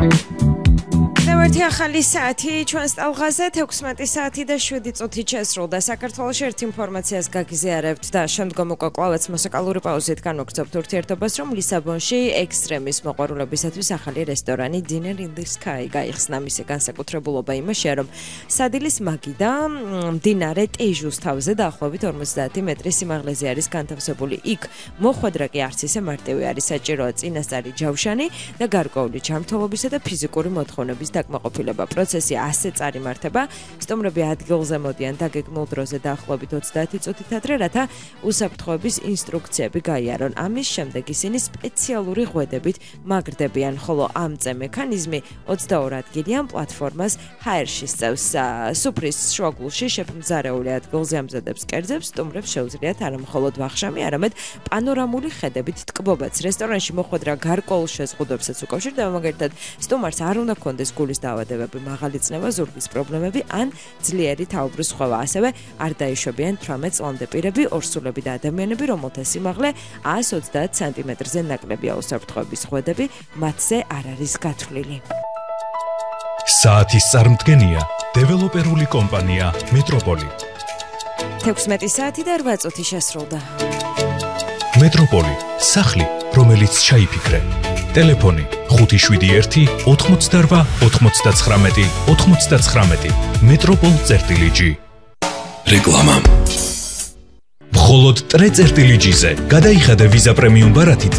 ერთი ახალი საათი ჩვენს ტალღაზე 16 საათი და 7 წუთი შესრულდა. საქართველოში ერთ ინფორმაციას გაგიზიარებთ და შემდგომ უკვე კვლავაც მუსიკალური პაუზით განვაგრძობთ ურთიერთობას, რომ ლისაბონში ექსტრემის მოყვარულებისათვის ახალი რესტორანი Dinner in the Sky გაიხსნა. მისი განსაკუთრებულობა იმაშია, რომ სადილის მაგიდა მდინარე ტეჟუს თავზე დაახლოებით 50 მეტრის სიმაღლეზე არის განთავსებული. იქ მოხვედრა კი არც ისე მარტივი არის, საჭიროა წინასწარი ჯავშანი და გარკვეული ჯანმრთელობისა და ფიზიკური მოთხოვნების ყოფილება. პროცესი ასე წარიმართება. სტუმრები ადგილზე მოდიან დაგეგმილ დროზე დაახლოებით 30 წუთით ადრე, რათა უსაფრთხოების ინსტრუქციები გაიარონ. ამის შემდეგ ისინი სპეციალური ღვედებით მაგრდებიან, ხოლო ამ წე მექანიზმი 22 ადგილიან პლატფორმას ჰაერში სწევს. სუფრის შუაგულში შეფმზარეული ადგილზე ამზადებს კერძებს, სტუმრებს შეუძლიათ არა მხოლოდ ვახშამი, არამედ პანორამული ხედებით ტკბობაც. რესტორანში მოხვედრა გარკვეულ შეზღუდვებსაც უკავშირდება, მაგალითად, სტუმარს არ უნდა ჰქონდეს გულის დაავადებები, მაღალი წნევა, ზურგის პრობლემები ან ძლიერი თაობრის ხვევა. ასევე არ დაიშვებიან 18 წლამდე პირები, ორსულები და ადამიანები, რომელთა სიმაღლე 130 სანტიმეტრზე ნაკლებია. უსაფრთხოების ღვედები მათზე არ არის გათვლილი. საათის წარმდგენია დეველოპერული კომპანია მეტროპოლი. 16 საათი და 8 წუთი შესრულდა. მეტროპოლი, სახლი, რომელიც ჩაიფიქრე. ტელეფონი 571 88 99 99. Metropol.G. რეკლამა. მხოლოდ ტრე.G-ზე გადაიხადე ვიზა პრემიუმ ბარათით